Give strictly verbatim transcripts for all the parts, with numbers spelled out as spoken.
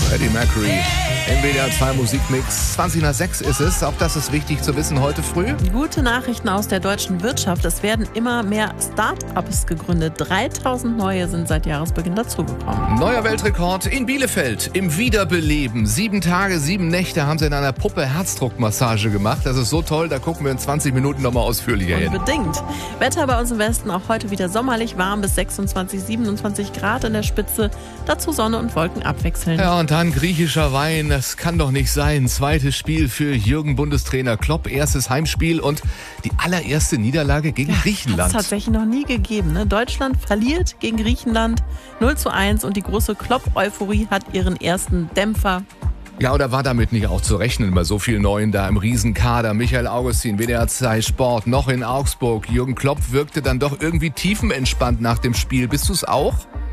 Freddie Mercury. N W D R zwei Musikmix. zwanzig nach sechs ist es. Auch das ist wichtig zu wissen heute früh. Gute Nachrichten aus der deutschen Wirtschaft. Es werden immer mehr Start-ups gegründet. dreitausend neue sind seit Jahresbeginn dazugekommen. Neuer Weltrekord in Bielefeld im Wiederbeleben. Sieben Tage, sieben Nächte haben sie in einer Puppe Herzdruckmassage gemacht. Das ist so toll, da gucken wir in zwanzig Minuten nochmal ausführlicher hin. Unbedingt. Wetter bei uns im Westen auch heute wieder sommerlich warm bis sechsundzwanzig, siebenundzwanzig Grad in der Spitze. Dazu Sonne und Wolken abwechselnd. Ja, und dann griechischer Wein. Das kann doch nicht sein. Zweites Spiel für Jürgen Bundestrainer Klopp. Erstes Heimspiel und die allererste Niederlage gegen ja, Griechenland. Das hat es tatsächlich noch nie gegeben. Ne? Deutschland verliert gegen Griechenland null zu eins und die große Klopp-Euphorie hat ihren ersten Dämpfer. Ja, oder war damit nicht auch zu rechnen bei so vielen Neuen da im Riesenkader? Michael Augustin, W D R zwei Sport, noch in Augsburg. Jürgen Klopp wirkte dann doch irgendwie tiefenentspannt nach dem Spiel. Bist du es auch?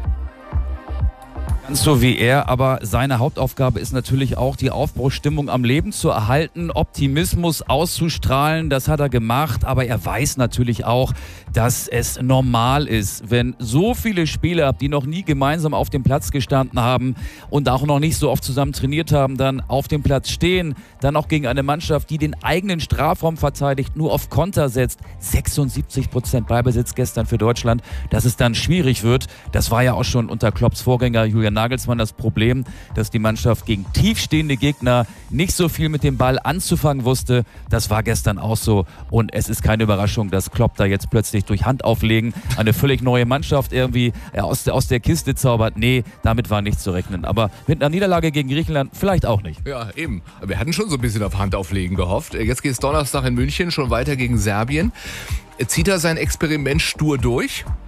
Ganz so wie er, aber seine Hauptaufgabe ist natürlich auch, die Aufbruchsstimmung am Leben zu erhalten, Optimismus auszustrahlen, das hat er gemacht, aber er weiß natürlich auch, dass es normal ist, wenn so viele Spieler, die noch nie gemeinsam auf dem Platz gestanden haben und auch noch nicht so oft zusammen trainiert haben, dann auf dem Platz stehen, dann auch gegen eine Mannschaft, die den eigenen Strafraum verteidigt, nur auf Konter setzt, sechsundsiebzig Prozent Ballbesitz gestern für Deutschland, dass es dann schwierig wird, das war ja auch schon unter Klopps Vorgänger Julian Nagelsmann das Problem, dass die Mannschaft gegen tiefstehende Gegner nicht so viel mit dem Ball anzufangen wusste. Das war gestern auch so und es ist keine Überraschung, dass Klopp da jetzt plötzlich durch Handauflegen eine völlig neue Mannschaft irgendwie aus der, aus der Kiste zaubert. Nee, damit war nicht zu rechnen. Aber mit einer Niederlage gegen Griechenland vielleicht auch nicht. Ja, eben. Wir hatten schon so ein bisschen auf Handauflegen gehofft. Jetzt geht es Donnerstag in München schon weiter gegen Serbien. Zieht er sein Experiment stur durch?